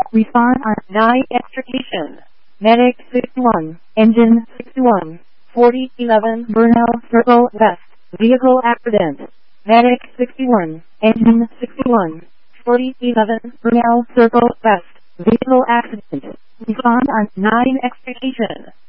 Respond on 9 extrication. Medic 61, engine 61, 4011 Burnell Circle West, vehicle accident. Medic 61, engine 61, 4011 Burnell Circle West, vehicle accident. Respond on 9 extrication.